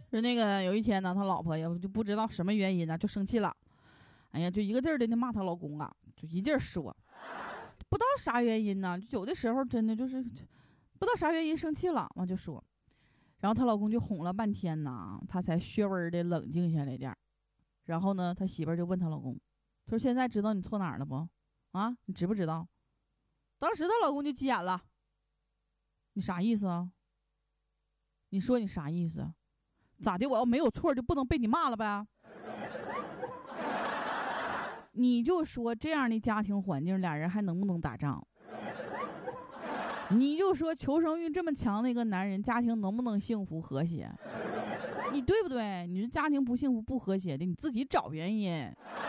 就那个有一天呢，他老婆也就不知道什么原因呢，就生气了。哎呀，就一个劲儿的那骂她老公啊，就一劲儿说，不知道啥原因呢，就有的时候真的就是不知道啥原因生气了，完就说。然后她老公就哄了半天呢，她才略微的冷静下来点儿。然后呢，她媳妇儿就问她老公，她说现在知道你错哪儿了不？啊，你知不知道？当时她老公就急眼了，你啥意思啊？你说你啥意思？咋的？我要没有错就不能被你骂了呗？你就说这样的家庭环境，俩人还能不能打仗？你就说求生欲这么强的一个男人，家庭能不能幸福和谐？你对不对？你说家庭不幸福不和谐的，你自己找原因。